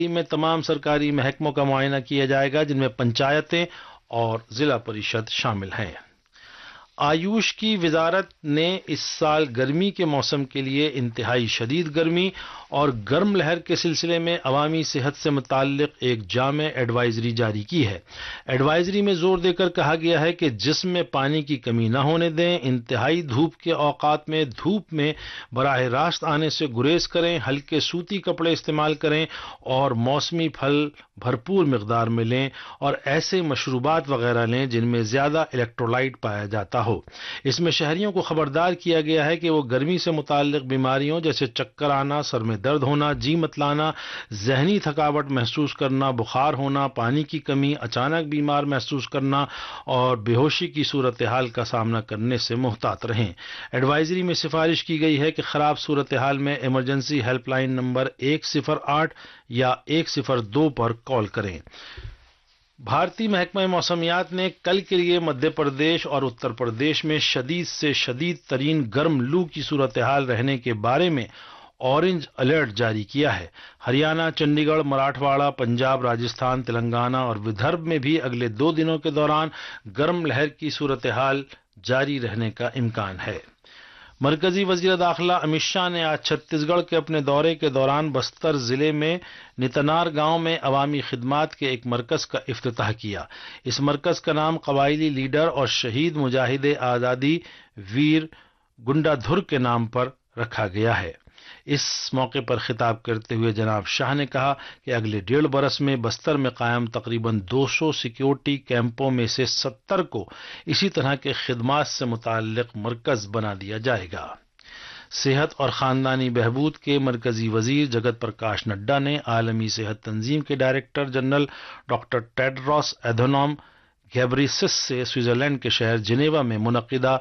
में तमाम सरकारी महकमों का मुआयना किया जाएगा, जिनमें पंचायतें और जिला परिषद शामिल हैं। आयुष की वजारत ने इस साल गर्मी के मौसम के लिए इंतहाई शदीद गर्मी और गर्म लहर के सिलसिले में अवामी सेहत से मुताल्लिक एक जामे एडवाइजरी जारी की है। एडवाइजरी में जोर देकर कहा गया है कि जिस्म में पानी की कमी न होने दें, इंतहाई धूप के औकात में धूप में बराह रास्त आने से गुरेज करें, हल्के सूती कपड़े इस्तेमाल करें और मौसमी फल भरपूर मिकदार में लें और ऐसे मशरूबात वगैरह लें जिनमें ज्यादा इलेक्ट्रोलाइट पाया जाता हो। इसमें शहरियों को खबरदार किया गया है कि वो गर्मी से मुताल्लिक बीमारियों जैसे चक्कर आना, सर में दर्द होना, जी मतलाना, जहनी थकावट महसूस करना, बुखार होना, पानी की कमी, अचानक बीमार महसूस करना और बेहोशी की सूरत हाल का सामना करने से मुहतात रहें। एडवाइजरी में सिफारिश की गई है कि खराब सूरत हाल में इमरजेंसी हेल्पलाइन नंबर 108 या 102 पर कॉल करें। भारतीय महकमा मौसमियात ने कल के लिए मध्य प्रदेश और उत्तर प्रदेश में शदीद से शदीद तरीन गर्म लू की सूरत हाल रहने के बारे में ऑरेंज अलर्ट जारी किया है। हरियाणा, चंडीगढ़, मराठवाड़ा, पंजाब, राजस्थान, तेलंगाना और विदर्भ में भी अगले 2 दिनों के दौरान गर्म लहर की सूरत हाल जारी रहने का इम्कान है। मरकजी वजीर दाखिला अमित शाह ने आज छत्तीसगढ़ के अपने दौरे के दौरान बस्तर जिले में नितनार गांव में अवामी खिदमात के एक मरकज का इफ्तिताह किया। इस मरकज का नाम कबायली लीडर और शहीद मुजाहिद आज़ादी वीर गुंडाधुर के नाम पर रखा गया है। इस मौके पर खिताब करते हुए जनाब शाह ने कहा कि अगले 1.5 बरस में बस्तर में कायम तकरीबन 200 सिक्योरिटी कैंपों में से 70 को इसी तरह के खिदमात से मुताल्लिक मरकज बना दिया जाएगा। सेहत और खानदानी बहबूद के मरकजी वजीर जगत प्रकाश नड्डा ने आलमी सेहत तंजीम के director general doctor Tedros एधनोम Ghebreyesus से स्विट्जरलैंड के शहर जिनेवा में मुनक्किदा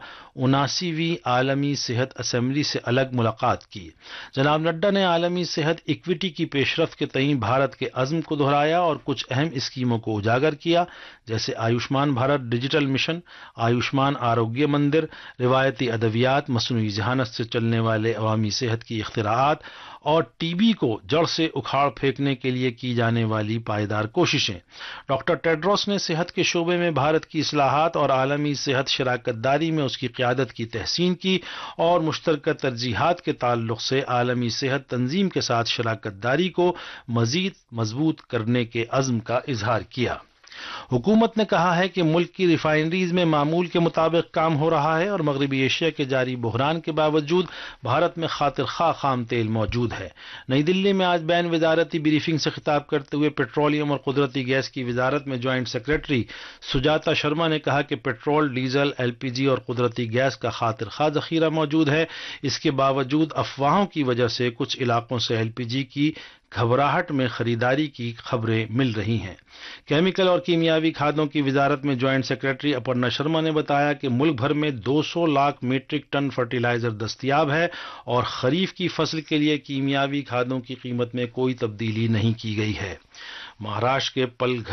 79वीं आलमी सेहत असेंबली से अलग मुलाकात की। जनाब नड्डा ने आलमी सेहत इक्विटी की पेशरफ के तईं भारत के अज़्म को दोहराया और कुछ अहम स्कीमों को उजागर किया, जैसे आयुष्मान भारत डिजिटल मिशन, आयुष्मान आरोग्य मंदिर, रिवायती अदवियात, मसनूई जहानत से चलने वाले अवामी सेहत की इख्तिराआत और टीबी को जड़ से उखाड़ फेंकने के लिए की जाने वाली पायदार कोशिशें। डॉक्टर टेड्रोस ने सेहत के शोबे में भारत की इस्लाहात और आलमी सेहत शराकतदारी में उसकी क़यादत की तहसीन की और मुश्तरका तरजीहात के ताल्लुक से आलमी सेहत तंजीम के साथ शराकतदारी को मजीद मजबूत करने के अज़्म का इजहार किया। हुकूमत ने कहा है कि मुल्क की रिफाइनरीज में मामूल के मुताबिक काम हो रहा है और मगरबी एशिया के जारी बहरान के बावजूद भारत में खातिर खा खाम तेल मौजूद है। नई दिल्ली में आज बैन वजारती ब्रीफिंग से खिताब करते हुए पेट्रोलियम और कुदरती गैस की वजारत में ज्वाइंट सेक्रेटरी सुजाता शर्मा ने कहा कि पेट्रोल, डीजल, एलपीजी और कुदरती गैस का खातिर खा जखीरा मौजूद है। इसके बावजूद अफवाहों की वजह से कुछ इलाकों से एलपीजी की घबराहट में खरीदारी की खबरें मिल रही हैं। केमिकल और कीमियावी खादों की वजारत में ज्वाइंट सेक्रेटरी अपर्णा शर्मा ने बताया कि मुल्क भर में 200 लाख मीट्रिक टन फर्टिलाइजर दस्तयाब है और खरीफ की फसल के लिए कीमियावी खादों की कीमत में कोई तब्दीली नहीं की गई है। महाराष्ट्र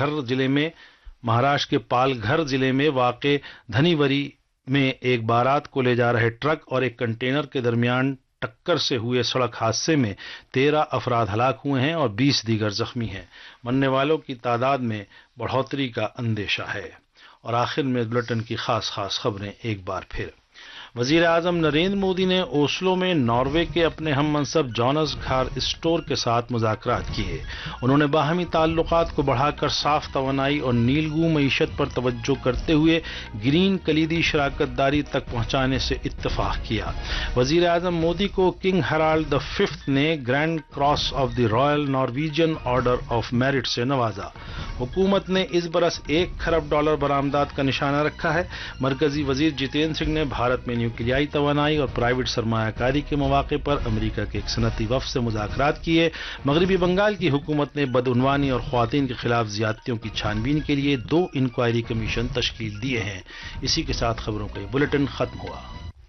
के पालघर जिले में वाक़े धनीवरी में एक बारात को ले जा रहे ट्रक और एक कंटेनर के दरमियान टक्कर से हुए सड़क हादसे में 13 अफराद हलाक हुए हैं और 20 दीगर जख्मी हैं। मरने वालों की तादाद में बढ़ोतरी का अंदेशा है। और आखिर में बुलेटिन की खास खबरें एक बार फिर। वजीर आजम नरेंद्र मोदी ने ओस्लो में नॉर्वे के अपने हम मनसब जोनास गार स्टोर के साथ मुज़ाकरात किए। उन्होंने बाहमी ताल्लुकात को बढ़ाकर साफ तवानाई और नीलगू मईशत पर तवज्जो करते हुए ग्रीन कलीदी शराकतदारी तक पहुंचाने से इत्तफाक किया। वजीर आजम मोदी को किंग हेराल्ड द फिफ्थ ने grand cross of the royal Norwegian order of merit से नवाजा। हुकूमत ने इस बरस $1 खरब बरामदात का निशाना रखा है। मरकजी वजीर जितेंद्र सिंह ने भारत में न्यूक्लियाई तवानाई और प्राइवेट सरमायाकारी के मौके पर अमेरिका के एक सनती वफ़द से मुज़ाकरात किए। मगरबी बंगाल की हुकूमत ने बदउनवानी और ख्वातीन के खिलाफ ज़ियादतियों की छानबीन के लिए 2 इंक्वायरी कमीशन तश्कील दिए हैं। इसी के साथ खबरों का बुलेटिन खत्म हुआ।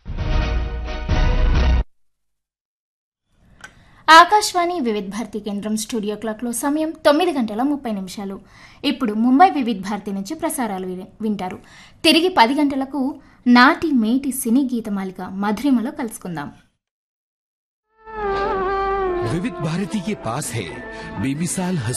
ఆకాశవాణి వివిధ భారతి కేంద్రం స్టూడియో క్లాక్లో సమయం 9:30 ఇప్పుడు ముంబై వివిధ భారతి నుంచి ప్రసారాలు వింటారు. తిరిగి 10 గంటలకు నాటి మేటి సినీ గీతమాలిక మధురిమలో కలుసుకుందాం. विविध भारती के पास है बेमिसाल